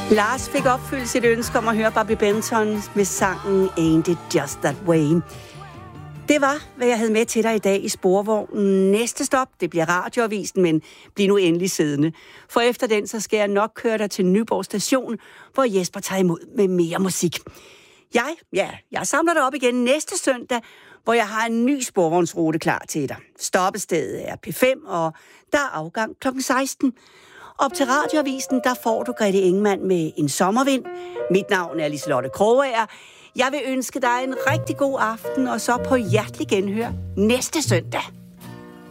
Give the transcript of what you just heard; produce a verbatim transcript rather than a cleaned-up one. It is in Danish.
Lars fik opfyldt sit ønske om at høre Bobby Benton med sangen Ain't It Just That Way. Det var, hvad jeg havde med til dig i dag i Sporvognen. Næste stop, det bliver Radioavisen, men bliv nu endelig siddende. For efter den, så skal jeg nok køre dig til Nyborg Station, hvor Jesper tager imod med mere musik. Jeg, ja, jeg samler dig op igen næste søndag, hvor jeg har en ny sporvognsrute klar til dig. Stoppestedet er P fem, og der er afgang klokken seksten. Op til Radioavisen, der får du Grete Ingemann med En sommervind. Mit navn er Liselotte Krogager. Jeg vil ønske dig en rigtig god aften, og så på hjertelig genhør næste søndag.